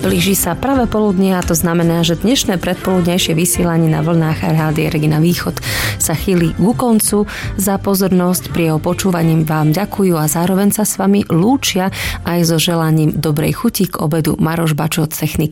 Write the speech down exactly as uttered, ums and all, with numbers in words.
Blíži sa práve poludnie a to znamená, že dnešné predpoludnejšie vysielanie na vlnách Rádia Regina Východ sa chýli ku koncu. Za pozornosť pri jeho počúvaním vám ďakujú a zároveň sa s vami lúčia aj so želaním dobrej chuti k obedu Maroš Bačo od techniky.